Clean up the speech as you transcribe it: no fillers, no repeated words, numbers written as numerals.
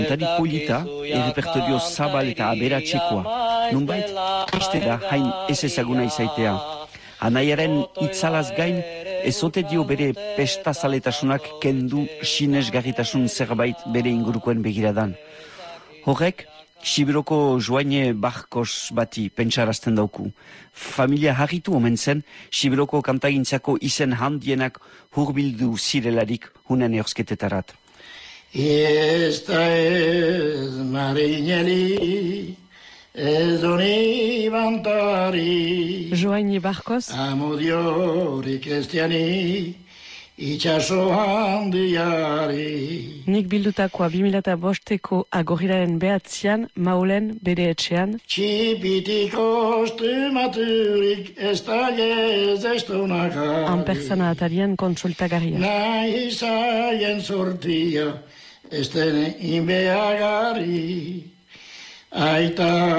Kantari polita, errepertorio zabal eta aberatsekoa. Nunbait, iste da hain ez ezaguna izaitea. Anaiaren itzalaz gain, ezote dio bere pestazaletasunak kendu sinesgarritasun zerbait bere ingurukoen begiradan. Horrek, Sibiroko Joaine Barkos bati pentsarazten dauku. Familia harritu omen zen, Sibiroko kantagintzako izen handienak hurbildu zirelarik hunen eosketetarat. Esta ez marineli, ez doni bantari. Joaine Barkos. Amudiori kristiani, itxaso handiari. Nik bildutakoa 2005ko agorrilaren behatzian, Maulen bere etxean. Txipitiko strumaturik ez talez estonaka. Han persona atarian konsultagarria. Nahi zaien sortia, ez den inbeagari. Aita